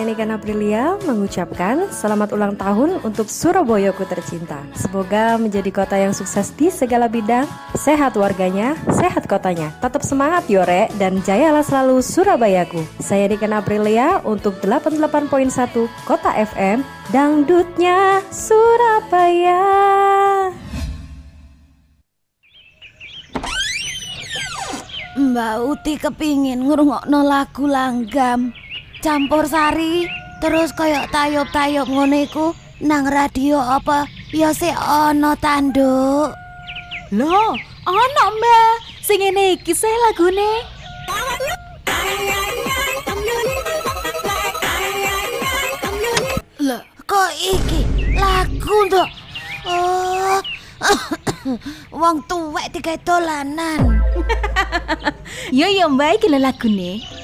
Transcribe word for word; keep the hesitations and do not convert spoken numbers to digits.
Niken Aprilia mengucapkan selamat ulang tahun untuk Surabayaku tercinta. Semoga menjadi kota yang sukses di segala bidang, sehat warganya, sehat kotanya. Tetap semangat Yore dan jayalah selalu Surabayaku. Saya Niken Aprilia untuk delapan puluh delapan koma satu Kota F M, dangdutnya Surabaya. Mbak Uti kepingin ngrungokno lagu Langgam campur sari terus koyok tayop-tayop ngono iku nang radio apa ya sik ana tanduk. Loh, ana Mbak, sing ngene iki sih lagune. Lah, kok iki lagu nduk? Oh. Wong tuwek digawe dolanan. Yo yo Mbak iki lho lagune.